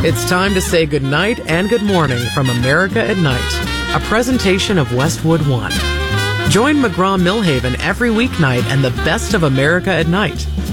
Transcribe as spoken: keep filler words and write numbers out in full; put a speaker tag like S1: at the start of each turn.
S1: It's time to say good night and good morning from America at Night, a presentation of Westwood One. Join McGraw-Millhaven every weeknight and the best of America at Night